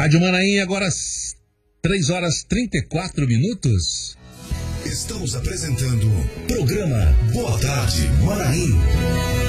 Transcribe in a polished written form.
Rádio Manaim, agora 3h34. Estamos apresentando programa Boa Tarde Manaim.